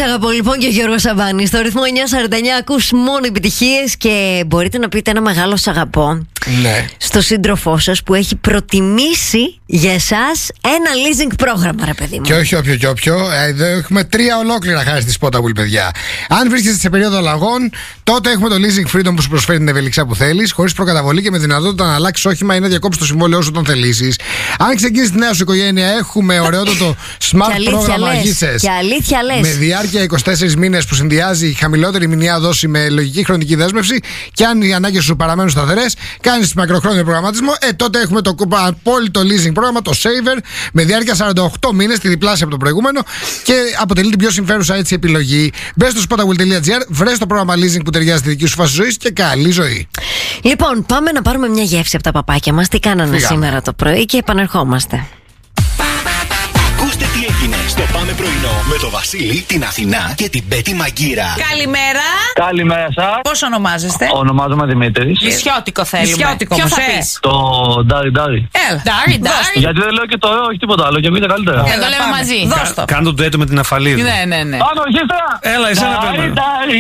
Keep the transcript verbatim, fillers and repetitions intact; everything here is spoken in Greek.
Σ' αγαπώ λοιπόν και ο Γιώργος Σαββάνης. Στο ρυθμό εννιά σαράντα εννιά ακούς μόνο επιτυχίες και μπορείτε να πείτε ένα μεγάλο σ' αγαπώ. Ναι. Στο σύντροφό σας που έχει προτιμήσει για εσάς ένα leasing πρόγραμμα, ρε παιδί μου. Και όχι όποιο και όποιο. Εδώ έχουμε τρία ολόκληρα χάρη στη Spotable, παιδιά. Αν βρίσκεστε σε περίοδο αλλαγών, τότε έχουμε το Leasing Freedom που σου προσφέρει την ευελιξία που θέλεις, χωρίς προκαταβολή και με δυνατότητα να αλλάξεις όχημα ή να διακόψεις το συμβόλαιο όσο τον θελήσεις. Αν ξεκινήσεις τη νέα σου οικογένεια, έχουμε ωραιότατο smart πρόγραμμα αγγίτσες. Και αλήθεια λες. Με διάρκεια είκοσι τέσσερις μήνες που συνδυάζει χαμηλότερη μηνιαία δόση με λογική χρονική δέσμευση. Και αν οι ανάγκες σου παραμένουν σταθερές, κάνεις μακροχρόνιο προγραμματισμό. Ε, τότε έχουμε το απόλυτο leasing πρόγραμμα, το Saver, με διάρκεια σαράντα οκτώ μήνες, τη διπλάσια από το προηγούμενο και αποτελεί την πιο συμφέρουσα έτσι επιλογή. Μπες στο spotable τελεία gr, βρες το πρόγραμμα leasing που ταιριάζει στη δική σου φάση ζωής και καλή ζωή. Λοιπόν, πάμε να πάρουμε μια γεύση από τα παπάκια μας. Τι κάνανε Φύγαμε σήμερα το πρωί και επανερχόμαστε. Ακούστε τι έγινε στο Πάμε Πρωινό με το Βασίλη, την Αθηνά και την Πέτη Μαγκύρα. Καλημέρα. Καλημέρα σας. Πώς ονομάζεστε? Ονομάζομαι Δημήτρης. Λυσιώτικο θέλουμε. Λυσιώτικο, Ποιο όμως, θα ε. πεις? Το Ντάρι Ντάρι. Έλα. Ντάρι, ντάρι. Γιατί δεν λέω και το ε, όχι τίποτα άλλο και μην είναι καλύτερα. Έλα, το λέμε μαζί. Δώσ' το. Κάντο του έτου με την Αφαλίδα. Ναι, ναι, ναι. Πάνω, ήρθα. Έλα, εσένα Ντάρι πρέπει. Ντάρι.